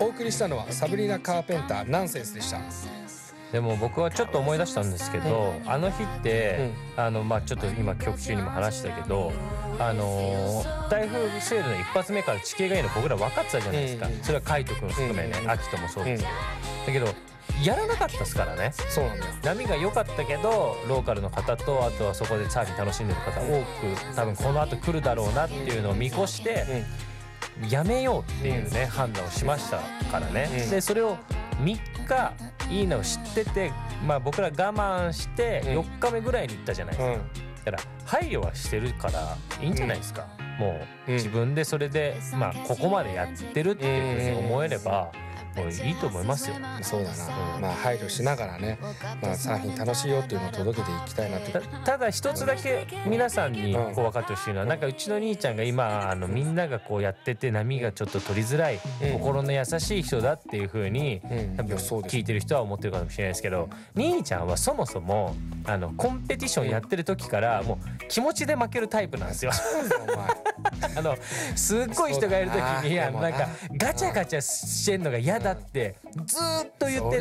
お送りしたのはサブリナ・カーペンターナンセンスでした。 でも僕はちょっと思い出したんですけど、あの日って、ちょっと今曲中にも話したけど、台風セールの一発目から地形がいいの僕ら分かってたじゃないですか、それは海斗君含めね、秋人もそうですけど、だけどやらなかったですからね。 そうなんだよ。 波が良かったけどローカルの方と、あとはそこでサーフィン楽しんでる方多く多分この後来るだろうなっていうのを見越して、やめようっていうね、判断をしましたからね、でそれを3日いいのを知ってて、僕ら我慢して4日目ぐらいに行ったじゃないですか、だから配慮はしてるからいいんじゃないですか、もう自分でそれでここまでやってるっていうふうに思えればもういいと思いますよ。 そうだな、配慮しながらね、サーフィン楽しいよっていうのを届けていきたいなと。 ただ一つだけ皆さんにこう分かってほしいのは、なんかうちの兄ちゃんが今みんながこうやってて波がちょっと取りづらい、心の優しい人だっていう風に多分聞いてる人は思ってるかもしれないですけど、兄ちゃんはそもそもコンペティションやってる時からもう気持ちで負けるタイプなんですよ。すっごい人がいる時になんかガチャガチャしてんのが嫌だってずーっと言って